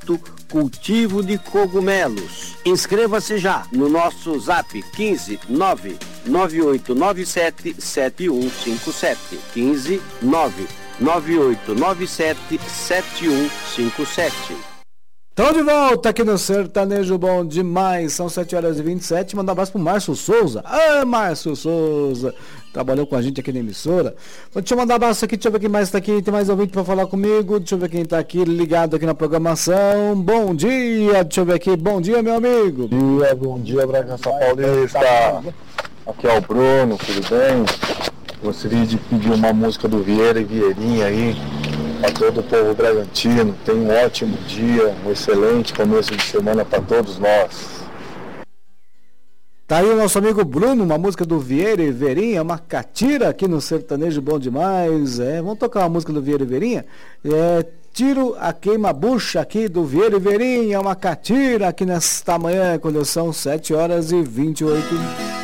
projeto Cultivo de Cogumelos. Inscreva-se já no nosso zap 15 99897 7157. 15 99897 7157. Estão de volta aqui no Sertanejo Bom Demais, são 7h27, manda um abraço pro Márcio Souza. Márcio Souza, trabalhou com a gente aqui na emissora. Deixa eu mandar um abraço aqui, deixa eu ver quem mais tá aqui, tem mais ouvinte pra falar comigo, deixa eu ver quem tá aqui ligado aqui na programação. Bom dia, deixa eu ver aqui, bom dia, meu amigo. Bom dia, Bragança Paulista. Aqui é o Bruno, tudo bem? Gostaria de pedir uma música do Vieira e Vieirinha aí, para todo o povo bragantino. Tenha um ótimo dia, um excelente começo de semana para todos nós. Tá aí o nosso amigo Bruno, uma música do Vieira e Veirinha, uma catira aqui no Sertanejo Bom Demais. Vamos tocar uma música do Vieira e Veirinha? Tiro a queima-bucha aqui do Vieira e Veirinha, uma catira aqui nesta manhã, quando são 7h28.